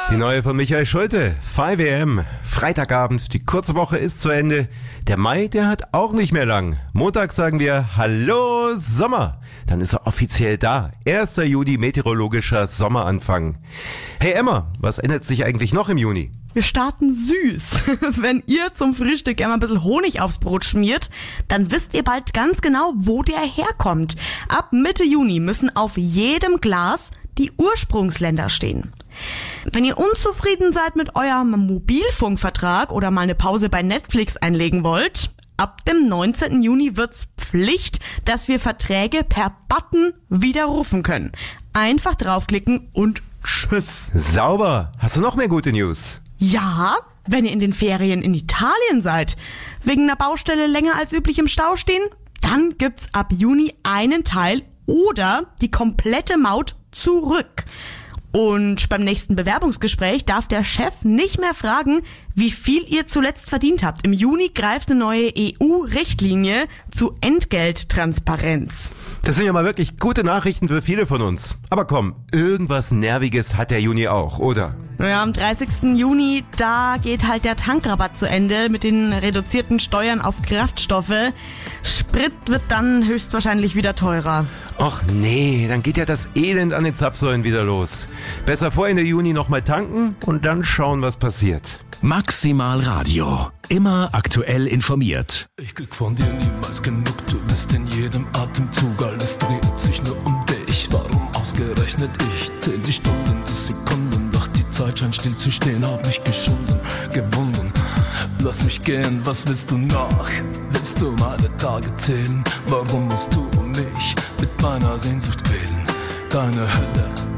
Die neue von Michael Schulte, 5 AM, Freitagabend, die kurze Woche ist zu Ende. Der Mai, der hat auch nicht mehr lang. Montag sagen wir Hallo Sommer. Dann ist er offiziell da. 1. Juni, meteorologischer Sommeranfang. Hey Emma, was ändert sich eigentlich noch im Juni? Wir starten süß. Wenn ihr zum Frühstück immer ein bisschen Honig aufs Brot schmiert, dann wisst ihr bald ganz genau, wo der herkommt. Ab Mitte Juni müssen auf jedem Glas die Ursprungsländer stehen. Wenn ihr unzufrieden seid mit eurem Mobilfunkvertrag oder mal eine Pause bei Netflix einlegen wollt, ab dem 19. Juni wird's Pflicht, dass wir Verträge per Button widerrufen können. Einfach draufklicken und tschüss. Sauber. Hast du noch mehr gute News? Ja, wenn ihr in den Ferien in Italien seid, wegen einer Baustelle länger als üblich im Stau stehen, dann gibt's ab Juni einen Teil oder die komplette Maut zurück. Und beim nächsten Bewerbungsgespräch darf der Chef nicht mehr fragen, wie viel ihr zuletzt verdient habt. Im Juni greift eine neue EU-Richtlinie zu Entgelttransparenz. Das sind ja mal wirklich gute Nachrichten für viele von uns. Aber komm, irgendwas Nerviges hat der Juni auch, oder? Naja, am 30. Juni, da geht halt der Tankrabatt zu Ende mit den reduzierten Steuern auf Kraftstoffe. Sprit wird dann höchstwahrscheinlich wieder teurer. Och nee, dann geht ja das Elend an den Zapfsäulen wieder los. Besser vor Ende Juni nochmal tanken und dann schauen, was passiert. Maximal Radio. Immer aktuell informiert. Ich krieg von dir niemals genug, du bist in jedem Atemzug, alles dreht sich nur um dich. Warum ausgerechnet ich? Zähl die Stunden, die Sekunden, doch die Zeit scheint still zu stehen, hab mich geschunden, gewunden. Lass mich gehen, was willst du noch? Willst du meine Tage zählen? Warum musst du mich mit meiner Sehnsucht quälen? Deine Hölle